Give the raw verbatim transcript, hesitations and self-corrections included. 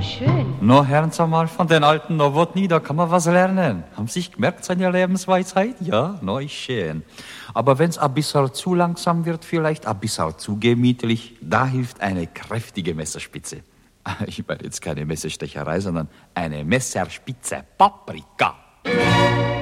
schön. No, hören Sie mal, von den alten Nowotny, da kann man was lernen. Haben Sie sich gemerkt, seine Lebensweisheit? Ja, no, ist schön. Aber wenn's ein bisschen zu langsam wird, vielleicht ein bisschen zu gemütlich, da hilft eine kräftige Messerspitze. Ich meine jetzt keine Messerstecherei, sondern eine Messerspitze Paprika.